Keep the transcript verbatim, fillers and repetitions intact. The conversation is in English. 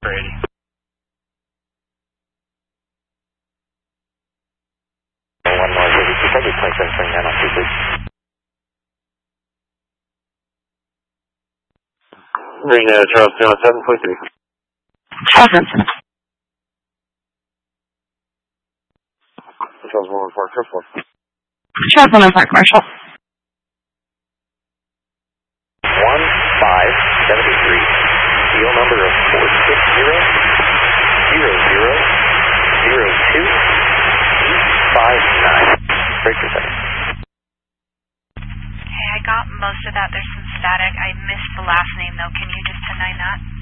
Brady. One more, eighty-two, twenty-seven, twenty-nine on two, please. Bring uh, Charles two one seven, point three. Charles Vincent. Charles one one four, Commercial. Charles one one four, Commercial. one five seven three, seal number of four six zero, zero zero, zero two, eight five nine. Break your setting. Okay, I got most of that. There's some static. I missed the last name though. Can you just deny that?